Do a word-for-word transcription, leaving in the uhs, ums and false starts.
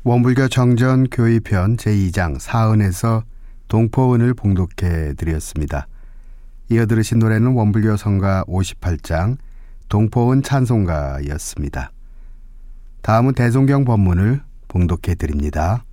원불교 정전 교의편 제이 장 사은에서 동포은을 봉독해 드렸습니다. 이어 들으신 노래는 원불교 성가 오십팔 장 동포은 찬송가였습니다. 다음은 대종경 법문을 봉독해 드립니다.